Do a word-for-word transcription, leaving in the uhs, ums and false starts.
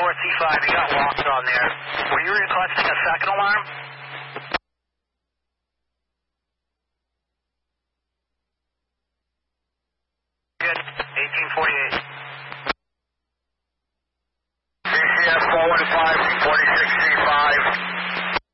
four C five, you got locked on there. Were you requesting a second alarm? Good. eighteen forty-eight. C C F four one five